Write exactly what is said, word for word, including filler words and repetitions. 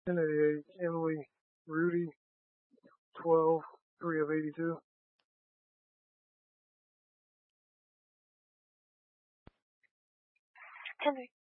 ten eighty-eight, Emily, Rudy, twelve, three of eighty-two. Henry.